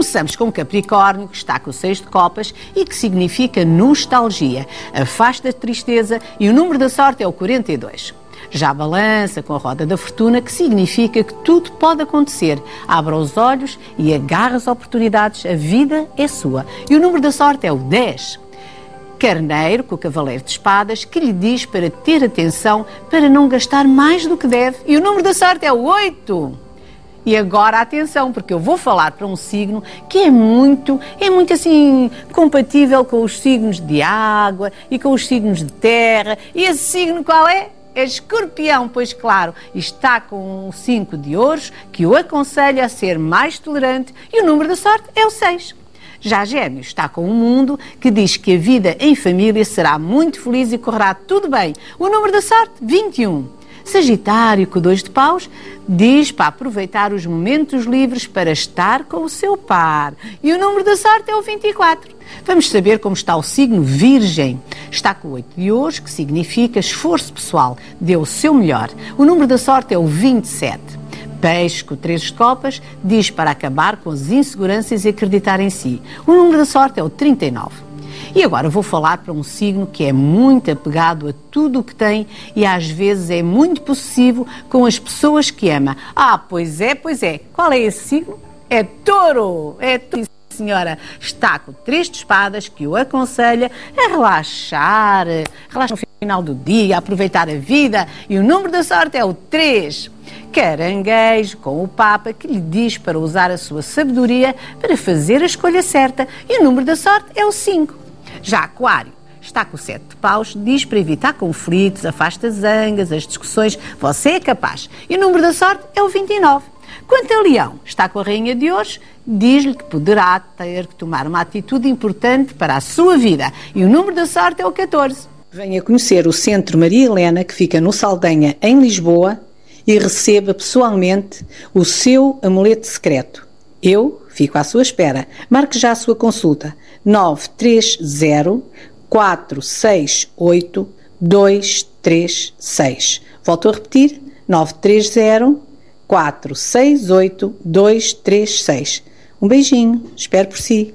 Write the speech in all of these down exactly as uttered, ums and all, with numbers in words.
Começamos com Capricórnio, que está com o seis de copas e que significa nostalgia. Afasta a tristeza e o número da sorte é o quarenta e dois. Já a Balança, com a roda da fortuna, que significa que tudo pode acontecer. Abra os olhos e agarra as oportunidades, a vida é sua. E o número da sorte é o dez. Carneiro, com o cavaleiro de espadas, que lhe diz para ter atenção, para não gastar mais do que deve. E o número da sorte é o oito. E agora atenção, porque eu vou falar para um signo que é muito, é muito assim compatível com os signos de água e com os signos de terra. E esse signo qual é? É Escorpião, pois claro, está com um cinco de ouros, que o aconselha a ser mais tolerante, e o número da sorte é o seis. Já Gêmeos está com um mundo que diz que a vida em família será muito feliz e correrá tudo bem. O número da sorte, vinte e um. Sagitário, com o dois de paus, diz para aproveitar os momentos livres para estar com o seu par. E o número da sorte é o vinte e quatro. Vamos saber como está o signo Virgem. Está com o oito de ouros, que significa esforço pessoal. Dê o seu melhor. O número da sorte é o vinte e sete. Peixe, com três de copas, diz para acabar com as inseguranças e acreditar em si. O número da sorte é o trinta e nove. E agora vou falar para um signo que é muito apegado a tudo o que tem e às vezes é muito possessivo com as pessoas que ama. Ah, pois é, pois é. Qual é esse signo? É Touro. É Touro. Senhora, está com três de espadas, que o aconselha a relaxar, relaxar no final do dia, a aproveitar a vida, e o número da sorte é o três. Caranguejo, com o Papa, que lhe diz para usar a sua sabedoria para fazer a escolha certa, e o número da sorte é o cinco. Já Aquário está com o sete de paus, diz para evitar conflitos, afasta zangas, as discussões, você é capaz, e o número da sorte é o vinte e nove. Quanto a Leão, está com a Rainha de Ouros, diz-lhe que poderá ter que tomar uma atitude importante para a sua vida, e o número da sorte é o catorze. Venha conhecer o Centro Maria Helena, que fica no Saldanha, em Lisboa, e receba pessoalmente o seu amuleto secreto. Eu fico à sua espera. Marque já a sua consulta. nove três zero, quatro seis oito, dois três seis. Volto a repetir. nove três zero, quatro seis oito, dois três seis. Um beijinho. Espero por si.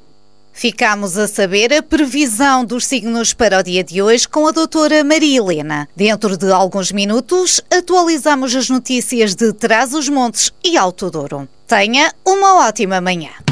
Ficámos a saber a previsão dos signos para o dia de hoje com a doutora Maria Helena. Dentro de alguns minutos, atualizamos as notícias de Trás-os-Montes e Alto Douro. Tenha uma ótima manhã.